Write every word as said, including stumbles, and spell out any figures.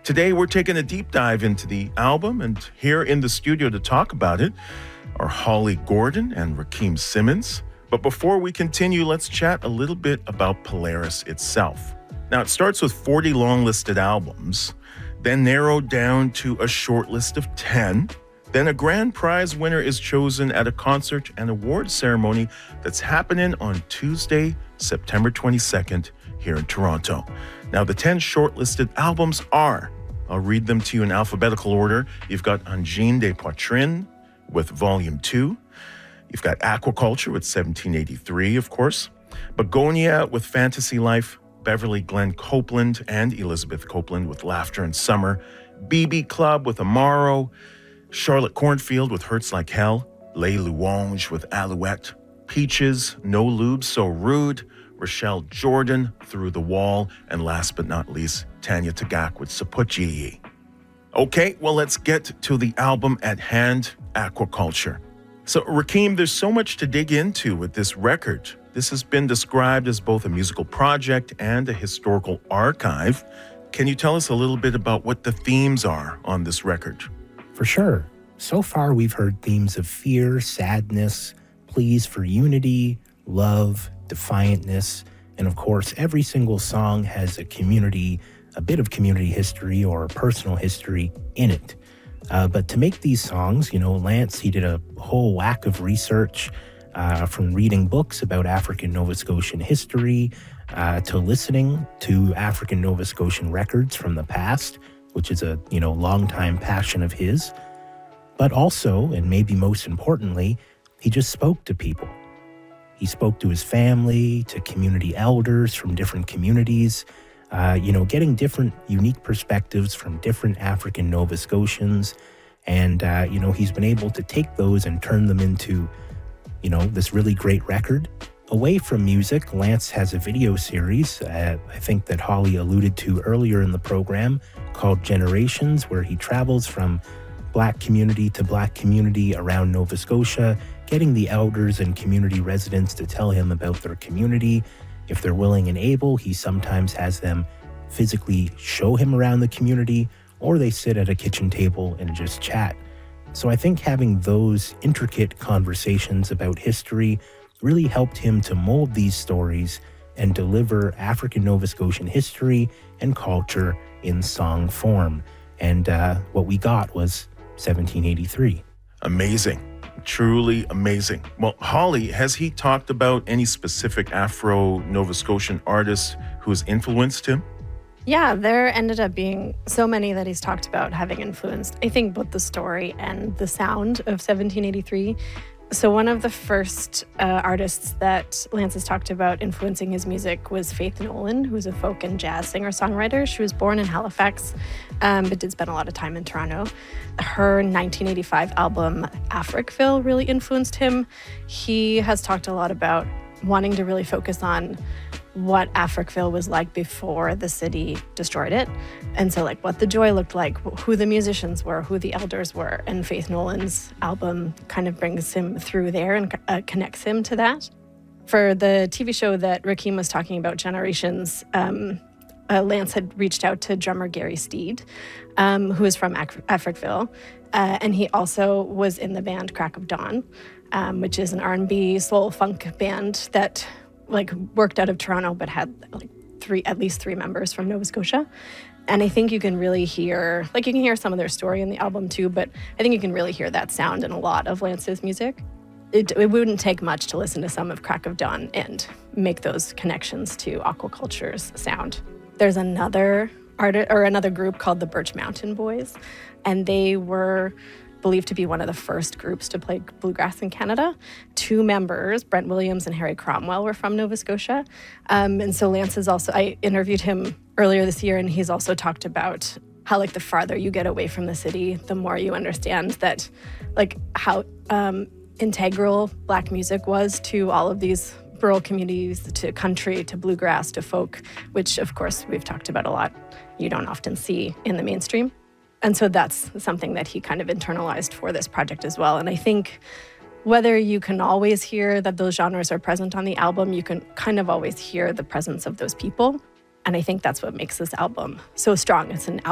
Today, we're taking a deep dive into the album, and here in the studio to talk about it are Holly Gordon and Rakim Simmons. But before we continue, let's chat a little bit about Polaris itself. Now, it starts with forty long-listed albums, then narrowed down to a short list of ten. Then a grand prize winner is chosen at a concert and awards ceremony that's happening on Tuesday, September twenty-second, here in Toronto. Now, the ten shortlisted albums are, I'll read them to you in alphabetical order. You've got Angine de Poitrine with Volume two. You've got Aquaculture with seventeen eighty-three, of course. Begonia with Fantasy Life. Beverly Glenn Copeland and Elizabeth Copeland with Laughter in Summer. B B Club with Amaro. Charlotte Cornfield with Hurts Like Hell. Les Louanges with Alouette. Peaches, No Lube, So Rude. Rochelle Jordan, Through the Wall. And last but not least, Tanya Tagaq with Saputji. Okay, well, let's get to the album at hand, Aquaculture. So, Rakim, there's so much to dig into with this record. This has been described as both a musical project and a historical archive. Can you tell us a little bit about what the themes are on this record? For sure. So far, we've heard themes of fear, sadness, pleas for unity, love, defiantness, and of course, every single song has a community, a bit of community history or personal history in it. Uh, but to make these songs, you know, Lance, he did a whole whack of research, uh, from reading books about African Nova Scotian history, uh, to listening to African Nova Scotian records from the past, which is a, you know, longtime passion of his. But also, and maybe most importantly, he just spoke to people. He spoke to his family, to community elders from different communities, uh, you know, getting different unique perspectives from different African Nova Scotians. And, uh, you know, he's been able to take those and turn them into, you know, this really great record. Away from music, Lance has a video series, uh, I think that Holly alluded to earlier in the program, called Generations, where he travels from Black community to Black community around Nova Scotia, getting the elders and community residents to tell him about their community. If they're willing and able, he sometimes has them physically show him around the community, or they sit at a kitchen table and just chat. So I think having those intricate conversations about history really helped him to mold these stories and deliver African Nova Scotian history and culture in song form. And uh, what we got was seventeen eighty-three. Amazing. Truly amazing. Well, Holly, has he talked about any specific Afro-Nova Scotian artists who's influenced him? Yeah, there ended up being so many that he's talked about having influenced, I think, both the story and the sound of seventeen eighty-three. So one of the first uh, artists that Lance has talked about influencing his music was Faith Nolan, who's a folk and jazz singer-songwriter. She was born in Halifax, um, but did spend a lot of time in Toronto. Her nineteen eighty-five album, Africville, really influenced him. He has talked a lot about wanting to really focus on what Africville was like before the city destroyed it. And so like what the joy looked like, who the musicians were, who the elders were. And Faith Nolan's album kind of brings him through there and uh, connects him to that. For the T V show that Rakim was talking about, Generations, um, uh, Lance had reached out to drummer Gary Steed, um, who is from Af- Africville. Uh, and he also was in the band Crack of Dawn, um, which is an R and B soul funk band that like worked out of Toronto, but had like three, at least three members from Nova Scotia. And I think you can really hear, like you can hear some of their story in the album too, but I think you can really hear that sound in a lot of Lance's music. It, it wouldn't take much to listen to some of Crack of Dawn and make those connections to Aquaculture's sound. There's another artist or another group called the Birch Mountain Boys, and they were believed to be one of the first groups to play bluegrass in Canada. Two members, Brent Williams and Harry Cromwell, were from Nova Scotia. Um, and so Lance is also, I interviewed him earlier this year, and he's also talked about how like the farther you get away from the city, the more you understand that like how um, integral Black music was to all of these rural communities, to country, to bluegrass, to folk, which of course we've talked about a lot. You don't often see in the mainstream. And so that's something that he kind of internalized for this project as well. And I think whether you can always hear that those genres are present on the album, you can kind of always hear the presence of those people. And I think that's what makes this album so strong. It's an album